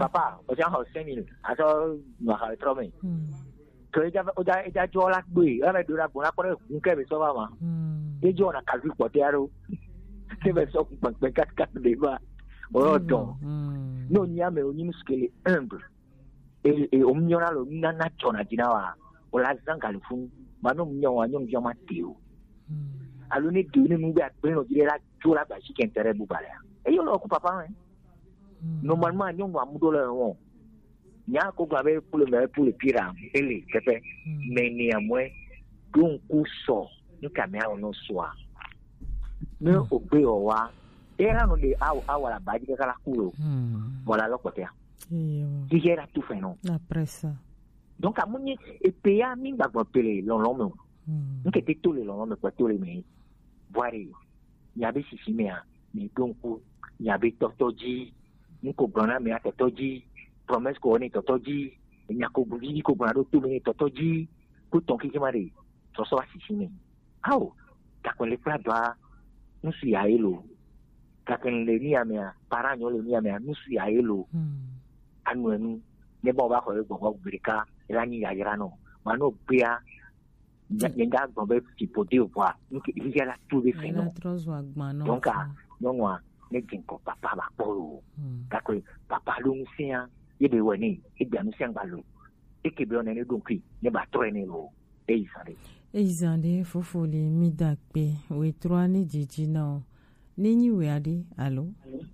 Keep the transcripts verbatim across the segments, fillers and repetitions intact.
papa我想好生命啊说我好trop没可以家我家一家做啦对因为对啦本来不能不该被说吧嘛你做那开始过掉了这边说不不干干的吧我懂no ni ame ni muskele humble et et o mnyona lo na na chona dinawa o la zanga le fun ma no mnyo anyo mjo ma teo alo ni de ni mu ba pe no dire la jo la ba shi ken tere bu bale e yo lo ku papa hein normalement anyo mo amudo le won nya ko gba be pour le me pour le pira ele pepe mais néanmoins donc ku so ni kamera ono soa ne ogbe o wa era no de aw awala baji kala kulo voilà lokotea il era tout fait non la presse donc à moni et paya mi ba bo pele lon lon mo nke te tole lon mo ko tole me voire nyabe sisimea ni donc nyabe totoji nko brona me totoji promesse ko ni totoji nyako buli ko brado tu me totoji ko tonki kimare so so sisime aw ta ko le pradwa nusu ya elo kaken le ni amea paranyo le ni amea nusu ya elo anu anu ne bo ba ko e gbogbo brika ila ni ya ira no ma no bia nda gbogbo ti pode o wa nki ija la tu be fe no donc a no wa ne jinko papa ba poro ka ko papa lu nsia ye be woni e bia nsia ngalo e ke be onene donki ne ba trene lo e isare e isande fofole mi dakpe we trois ni jiji no Nini we adi allo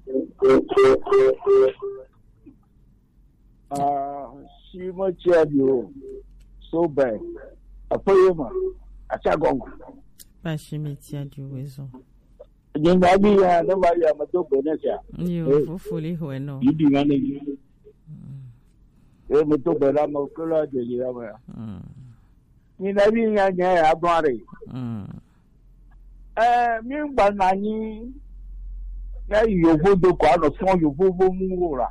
ah si mo chiadio so bad apoyema achagongo ba shi mi chiadio wezo jinga bi ya no ba ya mato bonesa yo fofoli ho no yidi ngane e mato bela mo kula de ya ba ni na bi ya nya ya abare eh mi gba na yin ya yovo do ko ano fun yovo bo mu ra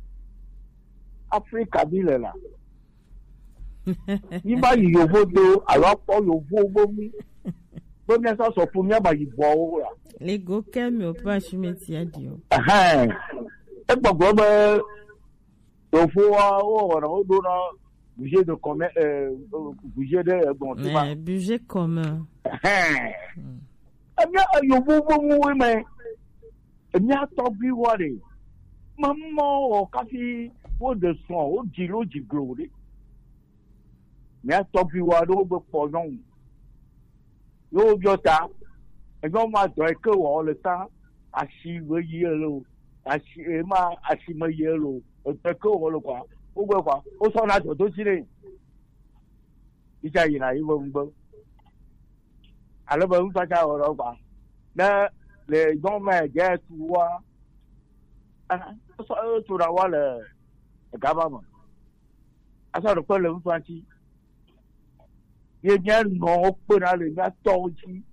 Africa bi le la ni ba yovo do awa po yovo bo mu bo mi so so fun mi ba yi bo ra le go ke mi o pa shi mi ti adio eh e gbogbo be do fo wa o ra o do na budget de commun euh budget de bon tu vois budget commun eh Anya yovo bo mu we me enya to bi wore mammo o kafi wo de son o di lo di glory me to bi wa do be po non yo jota e go ma do e ko wo le ta asi we ye lo asi e ma asi ma ye lo e pe ko wo lo kwa o gbe kwa o so na to to si re ija yi na yi wo ngbo alaba un faja oro pa na le goma je tuwa ah so to ra wa le gabama asa ro ko le un fanti ye nya no pe na le na to ji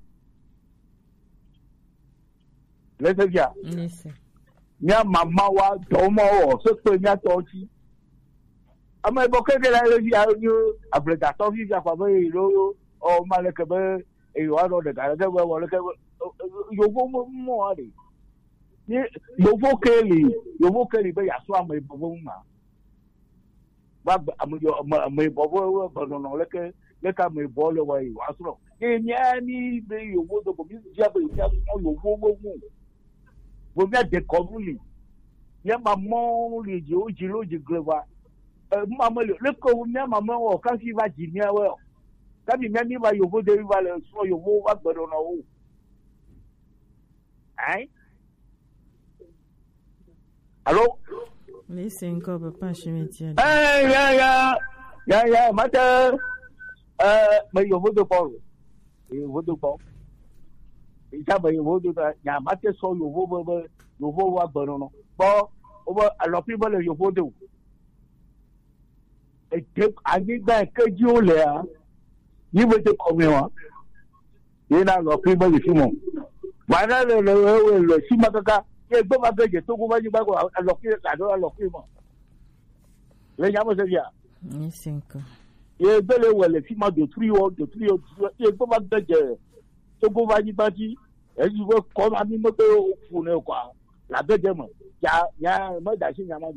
le se ja nisi nya mama wa do mo o so pe nya to ji ama ibo ke de la le ya yo abreda to fi ja pa be ro o ma le ke be e yo aro de ga de we wo le ke yo vo mo ari ni yo vo ke li yo vo ke li be ya so ama ibo ma ba am yo ama ibo bo bo no le ke le ka me bo le wa yo aso ni nya ni be yo vo do bo mi ja be ja so yo vo mo mo bo mi de ko mu ni ya ma mo li ji o ji lo ji gre wa e ma mo le ko mi ma mo o ka fi va ji ni e we Kabi memi ba yovo de va le so yovo wa gbedo na o. Ai? Allô? Listen ko papa shimeti. Eh ya ya. Ya ya mata eh ba yovo de po. Yovo de po. Ija ba yovo de ya mata so yovo ba yovo wa gbedo no. Bo o ba alo pi ba le yovo de. E te ani ba ke ji o le a. Ni we te come wa ye na lo pe ba fi mo ba na le le we le si ma kaka ye gbo ba beje to ko ba ji ba ko lo ki ka do lo ki mo le nya mo se ya ni cinco ye bele we le si ma de three o de three o ye gbo ba beje to ko ba ji ba ji e ji we ko ma mi mo pe o fu ne kwa la beje mo ya ya mo da si nya ma